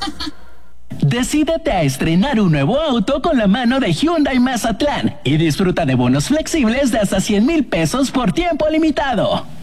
Decídete a estrenar un nuevo auto con la mano de Hyundai Mazatlán y disfruta de bonos flexibles de hasta 100,000 pesos por tiempo limitado.